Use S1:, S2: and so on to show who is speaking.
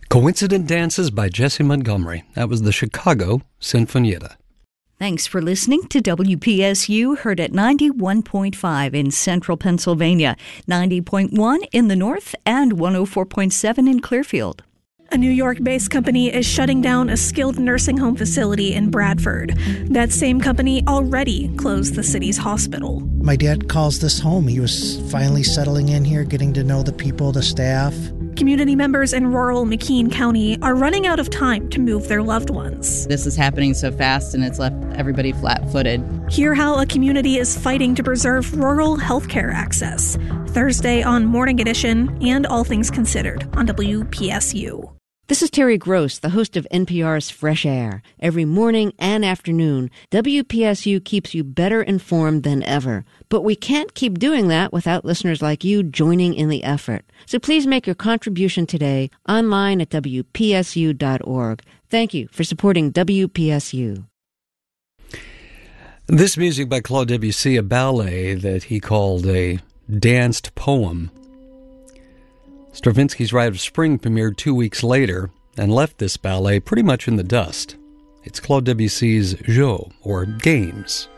S1: Coincident Dances by Jessie Montgomery. That was the Chicago Sinfonietta.
S2: Thanks for listening to WPSU, heard at 91.5 in central Pennsylvania, 90.1 in the north, and 104.7 in Clearfield.
S3: A New York-based company is shutting down a skilled nursing home facility in Bradford. That same company already closed the city's hospital.
S4: My dad calls this home. He was finally settling in here, getting to know the people, the staff.
S3: Community members in rural McKean County are running out of time to move their loved ones.
S5: This is happening so fast, and it's left everybody flat-footed.
S3: Hear how a community is fighting to preserve rural healthcare access. Thursday on Morning Edition and All Things Considered on WPSU.
S6: This is Terry Gross, the host of NPR's Fresh Air. Every morning and afternoon, WPSU keeps you better informed than ever. But we can't keep doing that without listeners like you joining in the effort. So please make your contribution today online at WPSU.org. Thank you for supporting WPSU.
S1: This music by Claude Debussy, a ballet that he called a danced poem. Stravinsky's Rite of Spring premiered 2 weeks later and left this ballet pretty much in the dust. It's Claude Debussy's Jeux, or Games.